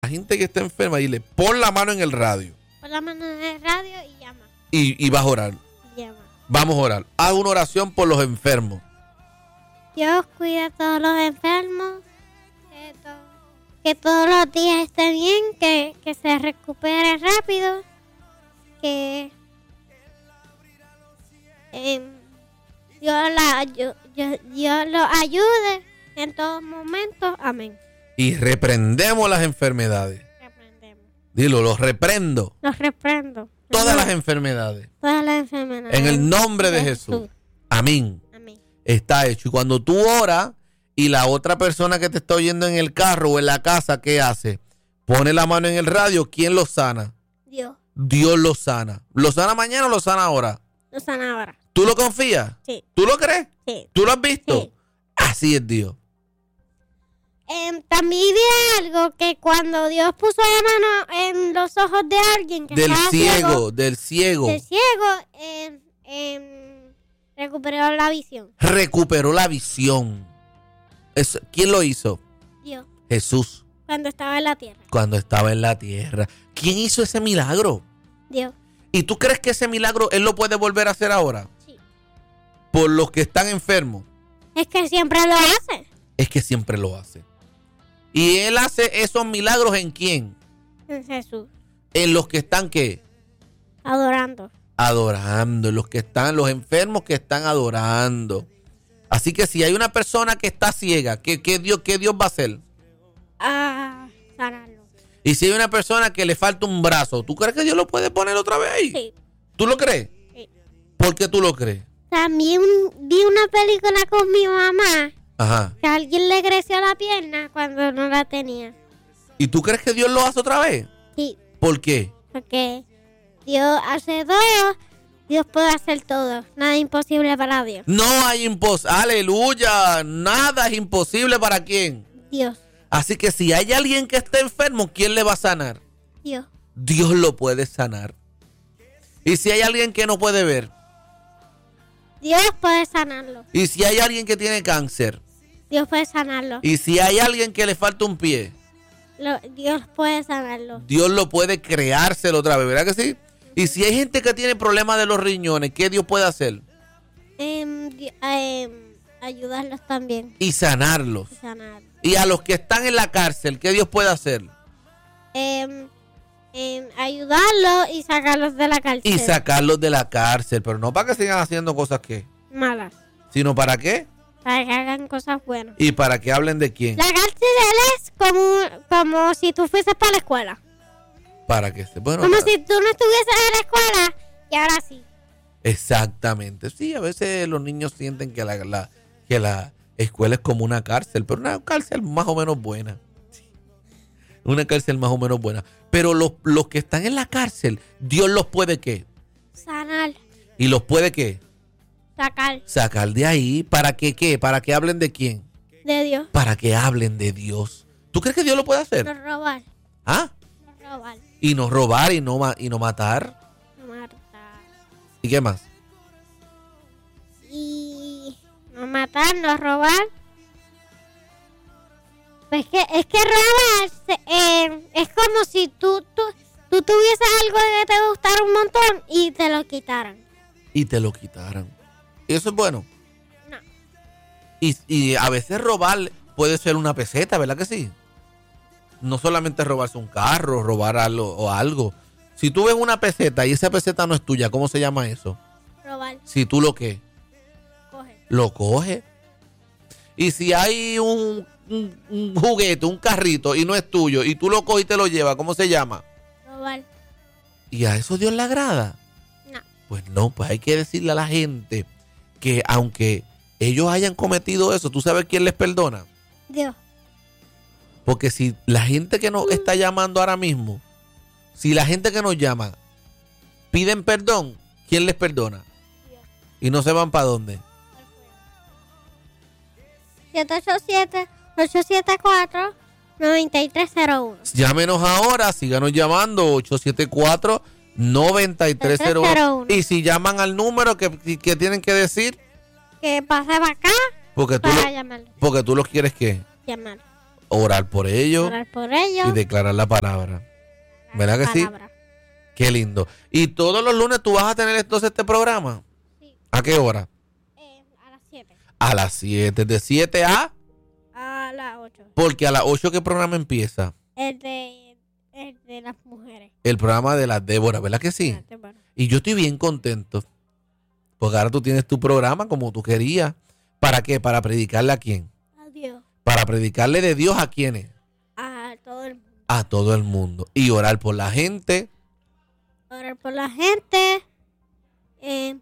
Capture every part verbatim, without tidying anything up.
La gente que está enferma, dile, pon la mano en el radio. Pon la mano en el radio y llama. Y, y vas a orar. Llama. Vamos a orar. Haz una oración por los enfermos. Dios cuida a todos los enfermos. Que, to- que todos los días esté bien. Que, que se recupere rápido. Que eh, Dios, la, ayu- yo- Dios los ayude en todos momentos. Amén. Y reprendemos las enfermedades. Reprendemos. Dilo, los reprendo. Los reprendo. Todas las enfermedades. Todas las enfermedades. En el nombre de Jesús. Amén. Amén. Está hecho. Y cuando tú oras y la otra persona que te está oyendo en el carro o en la casa, ¿qué hace? Pone la mano en el radio. ¿Quién lo sana? Dios. Dios lo sana. ¿Lo sana mañana o lo sana ahora? Lo sana ahora. ¿Tú lo confías? Sí. ¿Tú lo crees? Sí. ¿Tú lo has visto? Sí. Así es Dios. Eh, también vi algo que cuando Dios puso la mano en los ojos de alguien que Del estaba ciego, del ciego. del ciego, eh, eh, recuperó la visión. Recuperó la visión. Eso, ¿quién lo hizo? Dios, Jesús, cuando estaba en la tierra. cuando estaba en la tierra. ¿Quién hizo ese milagro? Dios, ¿Y tú crees que ese milagro Él lo puede volver a hacer ahora? sí. Por los que están enfermos. Es que siempre lo hace. Es que siempre lo hace. ¿Y Él hace esos milagros en quién? En Jesús, En los que están, ¿qué? adorando. Adorando. En los que están, los enfermos que están adorando. Así que si hay una persona que está ciega, ¿qué, qué Dios, qué Dios va a hacer? A sanarlo. Y si hay una persona que le falta un brazo, ¿tú crees que Dios lo puede poner otra vez ahí? Sí. ¿Tú lo crees? Sí. ¿Por qué tú lo crees? También vi una película con mi mamá Ajá. que a alguien le creció la pierna cuando no la tenía. ¿Y tú crees que Dios lo hace otra vez? Sí. ¿Por qué? Porque Dios hace todo, Dios puede hacer todo. Nada imposible para Dios. No hay imposible. Aleluya. Nada es imposible para quién. Dios, Así que si hay alguien que está enfermo, ¿quién le va a sanar? Dios, Dios lo puede sanar. Y si hay alguien que no puede ver, Dios puede sanarlo. y si hay alguien que tiene cáncer, Dios puede sanarlo. y si hay alguien que le falta un pie, Lo- Dios puede sanarlo. Dios lo puede creárselo otra vez, ¿verdad que sí? Y si hay gente que tiene problemas de los riñones, ¿qué Dios puede hacer? Em, di- em, ayudarlos también. Y sanarlos. Y sanarlos. Y a los que están en la cárcel, ¿qué Dios puede hacer? Em, em, ayudarlos y sacarlos de la cárcel. Y sacarlos de la cárcel, pero no para que sigan haciendo cosas que, Malas. sino para qué Para que hagan cosas buenas. y para que hablen de quién. La cárcel es como, como si tú fueses para la escuela. Para que se, bueno, Como para- si tú no estuvieses en la escuela y ahora sí. exactamente. Sí, a veces los niños sienten que la, la- que la escuela es como una cárcel, pero una cárcel más o menos buena. Sí. Una cárcel más o menos buena. Pero los, los que están en la cárcel, Dios los puede ¿qué? Sanar, Y los puede ¿qué? sacar Sacar de ahí. ¿Para que qué? ¿Para que hablen de quién? de Dios. Para que hablen de Dios. ¿Tú crees que Dios lo puede No hacer? robar, ¿Ah? no robar, Y no robar y no, ma- y no matar. no matar. ¿Y qué más? Y no matar, no robar. Pues que, es que robar se- eh, es como si tú, tú, tú tuvieses algo que te gustara un montón y te lo quitaran. Y te lo quitaran. ¿Y eso es bueno? No. Y, y a veces robar puede ser una peseta, ¿verdad que sí? No solamente robarse un carro, robar algo o algo. Si tú ves una peseta y esa peseta no es tuya, ¿cómo se llama eso? Robar, Si tú lo que coge. lo coges. Y si hay un, un, un juguete, un carrito y no es tuyo y tú lo coges y te lo llevas, ¿cómo se llama? Robar, ¿Y a eso Dios le agrada? no. Pues no, pues hay que decirle a la gente que aunque ellos hayan cometido eso, ¿tú sabes quién les perdona? Dios, Porque si la gente que nos está llamando ahora mismo, si la gente que nos llama piden perdón, ¿quién les perdona? Dios. Y no se van para dónde. siete ocho siete, ocho siete cuatro, nueve tres cero uno. Llámenos ahora, síganos llamando ocho siete cuatro, nueve tres cero uno. Y si llaman al número que, que tienen que decir, Que pase para acá porque tú, para lo, llamarlo. porque tú los quieres que Llamar. orar por ellos. Orar por ellos. Y declarar la palabra. ¿Verdad que sí? Palabra. Qué lindo. ¿Y todos los lunes tú vas a tener entonces este programa? Sí. ¿A qué hora? Eh, a las siete. A las siete. ¿De siete a? A las ocho. Porque a las ocho, ¿qué programa empieza? El de, el de las mujeres. El programa de las Débora, ¿verdad que sí? Espérate, bueno. Y yo estoy bien contento. Porque ahora tú tienes tu programa como tú querías. ¿Para qué? Para predicarle a quién. Adiós. Para predicarle de Dios a quiénes. A todo el mundo. A todo el mundo. Y orar por la gente. Orar por la gente. Eh,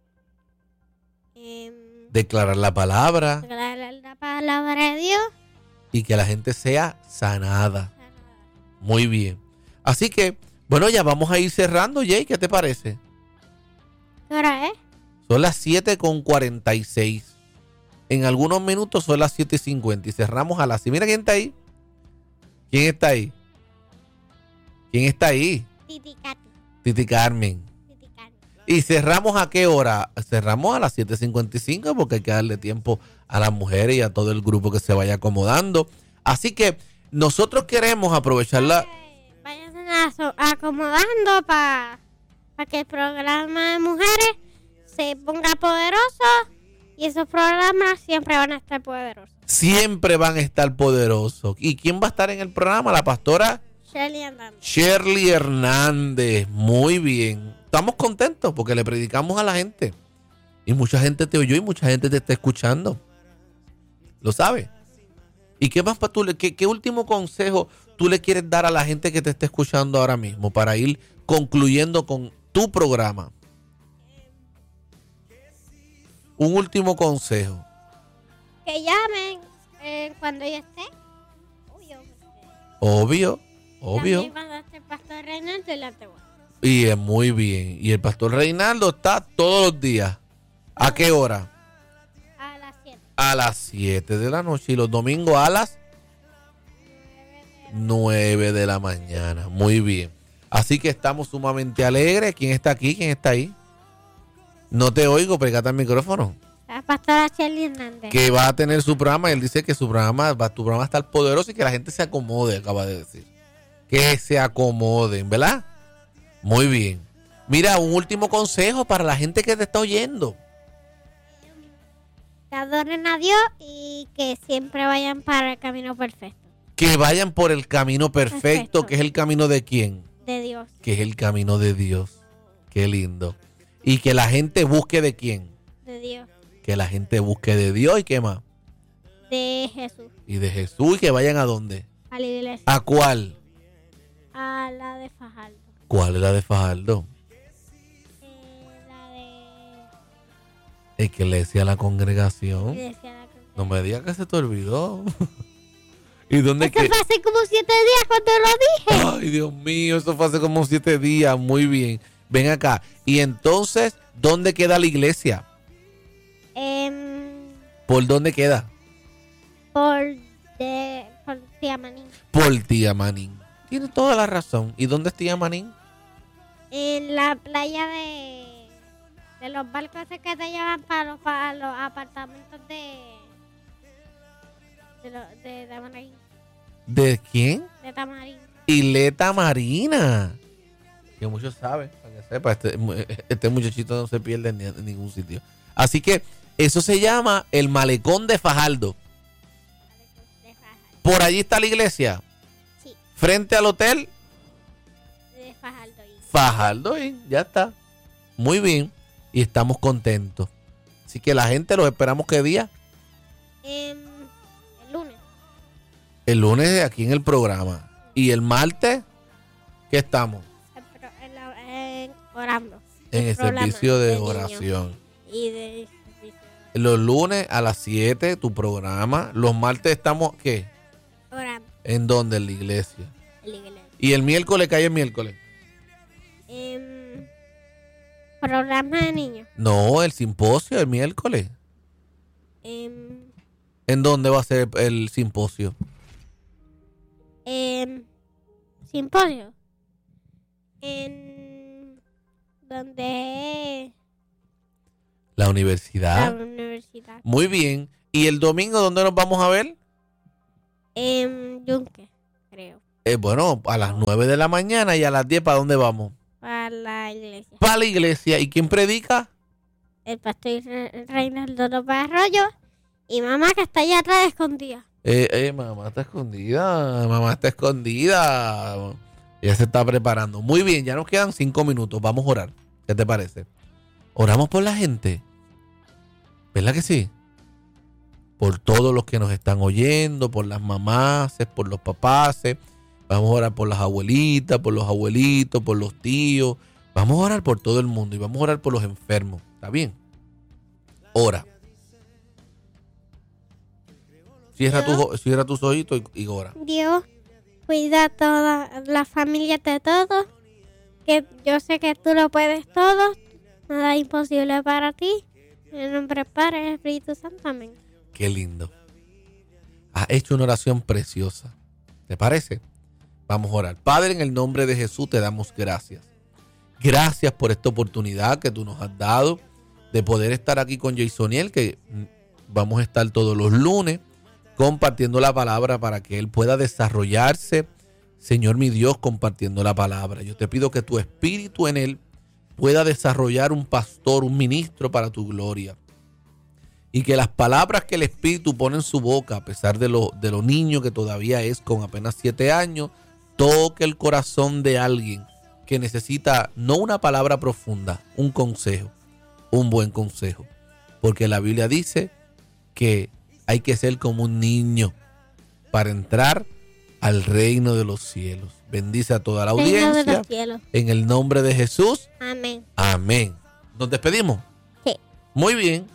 eh, Declarar la palabra. declarar la palabra de Dios. Y que la gente sea sanada. Muy bien. Así que, bueno, ya vamos a ir cerrando, Jay. ¿Qué te parece? ¿Qué hora es? Son las siete con cuarenta y seis. En algunos minutos son las siete y cincuenta. Y cerramos a las... Mira quién está ahí. ¿Quién está ahí? ¿Quién está ahí? Titi Katy. Titi Carmen. Titi Katy. ¿Y cerramos a qué hora? Cerramos a las siete cincuenta y cinco porque hay que darle tiempo a las mujeres y a todo el grupo que se vaya acomodando. Así que nosotros queremos aprovecharla. Eh, Váyanse aso- acomodando para que el programa de mujeres se ponga poderoso y esos programas siempre van a estar poderosos. Siempre van a estar poderosos. ¿Y quién va a estar en el programa? La pastora Shirley andando. Shirley Hernández. Muy bien. Estamos contentos porque le predicamos a la gente. Y mucha gente te oyó y mucha gente te está escuchando. ¿Lo sabes? ¿Y qué más para tú? le- Qué, qué último consejo tú le quieres dar a la gente que te está escuchando ahora mismo para ir concluyendo con tu programa? Un último consejo. Que llamen eh, cuando yo esté. Obvio. Obvio, obvio. También cuando esté el pastor Reinaldo y la antigua. Y es muy bien. Y el pastor Reinaldo está todos los días. ¿A qué hora? A las siete. A las siete de la noche. Y los domingos a las nueve de la mañana. Muy bien. Así que estamos sumamente alegres. ¿Quién está aquí? ¿Quién está ahí? No te oigo, pégate al micrófono. La pastora Shirley Hernández. Que va a tener su programa. Él dice que su programa va, tu programa va a estar poderoso y que la gente se acomode, acaba de decir. Que se acomoden, ¿verdad? Muy bien. Mira, un último consejo para la gente que te está oyendo. Que adoren a Dios y que siempre vayan para el camino perfecto. Que vayan por el camino perfecto, Perfecto. que es el camino de quién. De Dios. Que es el camino de Dios. Qué lindo. Y que la gente busque de quién. De Dios. Que la gente busque de Dios y qué más. De Jesús. Y de Jesús y que vayan a dónde. A la iglesia. ¿A cuál? A la de Fajardo. ¿Cuál es la de Fajardo? Eh, la de Iglesia La Congregación. iglesia de la No me digas que se te olvidó. ¿Y dónde Eso que? fue hace como siete días cuando lo dije. Ay, Dios mío, eso fue hace como siete días. Muy bien. Ven acá. Y entonces, ¿dónde queda la iglesia? Em, ¿Por dónde queda? por de por Tía Manín. Por Tía Manín. Tienes toda la razón. ¿Y dónde es Tía Manín? En la playa de de los barcos esos que te llevan para los, para los apartamentos de de, lo- de Tamarín. ¿De quién? De Tamarín. Ileta Marina. Que muchos saben, para que sepa, este, este muchachito no se pierde en, ni- en ningún sitio. Así que eso se llama el Malecón de Fajardo. De Fajardo. Por allí está la iglesia. Sí, Frente al hotel de Fajardo. y- Fajardo. Y ya está. Muy bien. Y estamos contentos. Así que la gente los esperamos qué día. Em, el lunes. El lunes aquí en el programa. Y el martes, ¿qué estamos? el pro- en la- en- orando. En el programa servicio de de niños. oración. Y de servicio. Los lunes a las siete, tu programa. Los martes estamos, ¿qué? Orando. ¿En dónde? En la iglesia. En la iglesia. Y el miércoles, ¿qué hay el miércoles? Em, programa de niños. No, el simposio, el miércoles. Em, ¿En dónde va a ser el simposio? em, simposio. En donde La la universidad. universidad. Muy bien. ¿Y el domingo dónde nos vamos a ver? En Yunque, creo. Eh, bueno, a las nueve de la mañana y a las diez, ¿para dónde vamos? Para la iglesia. Para la iglesia. ¿Y quién predica? El pastor Reinaldo López Arroyo y mamá que está allá atrás escondida. Eh, eh, mamá está escondida, mamá está escondida. Ya se está preparando. Muy bien, ya nos quedan cinco minutos. Vamos a orar. ¿Qué te parece? Oramos por la gente. ¿Verdad que sí? Por todos los que nos están oyendo, por las mamás, por los papás. Vamos a orar por las abuelitas, por los abuelitos, por los tíos. Vamos a orar por todo el mundo y vamos a orar por los enfermos. ¿Está bien? Ora. Cierra, tu, cierra tus ojitos y, y ora. Dios, cuida a toda la familia de todos. Que yo sé que tú lo puedes todo. Nada es imposible para ti. En el nombre del Padre y del Espíritu Santo. Amén. Qué lindo. Has hecho una oración preciosa. ¿Te parece? Vamos a orar. Padre, en el nombre de Jesús te damos gracias. Gracias por esta oportunidad que tú nos has dado de poder estar aquí con Jasoniel, que vamos a estar todos los lunes compartiendo la palabra para que él pueda desarrollarse, Señor mi Dios, compartiendo la palabra. Yo te pido que tu espíritu en él pueda desarrollar un pastor, un ministro para tu gloria. Y que las palabras que el Espíritu pone en su boca, a pesar de lo, de lo niño que todavía es con apenas siete años, toque el corazón de alguien que necesita no una palabra profunda, un consejo, un buen consejo. Porque la Biblia dice que hay que ser como un niño para entrar al reino de los cielos. Bendice a toda la audiencia. En el nombre de Jesús. Amén. Amén. ¿Nos despedimos? Sí. Muy bien.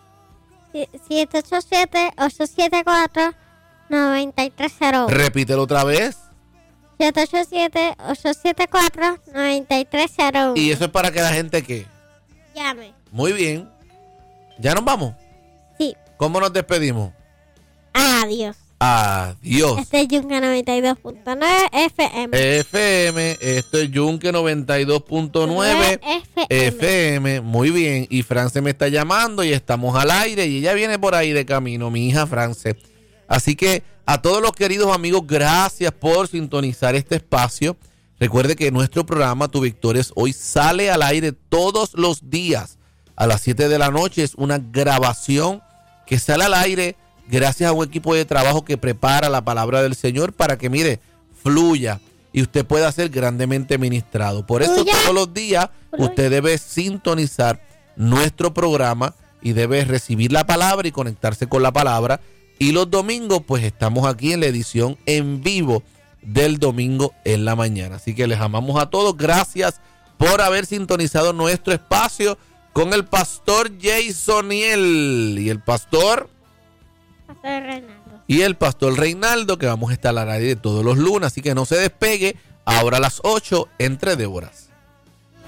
siete ocho siete, ocho siete cuatro, nueve tres cero uno. Repítelo otra vez. siete ocho siete, ocho siete cuatro, nueve tres cero uno. Y eso es para que la gente que llame. Muy bien. ¿Ya nos vamos? Sí. ¿Cómo nos despedimos? Adiós. Adiós. Este es Yunque noventa y dos punto nueve F M. F M, esto es Yunque noventa y dos punto nueve F M. F M. Muy bien. Y France me está llamando y estamos al aire y ella viene por ahí de camino, mi hija France. Así que a todos los queridos amigos, gracias por sintonizar este espacio. Recuerde que nuestro programa Tu Victoria es Hoy sale al aire todos los días a las siete de la noche. Es una grabación que sale al aire gracias a un equipo de trabajo que prepara la palabra del Señor para que, mire, fluya y usted pueda ser grandemente ministrado. Por eso Fluya. todos los días Fluya. usted debe sintonizar nuestro programa y debe recibir la palabra y conectarse con la palabra. Y los domingos, pues estamos aquí en la edición en vivo del domingo en la mañana. Así que les amamos a todos. Gracias por haber sintonizado nuestro espacio con el pastor Jasoniel y el pastor... Pastor Reinaldo. Y el pastor Reinaldo, que vamos a estar al aire todos los lunes. Así que no se despegue. Ahora a las ocho, entre Déboras.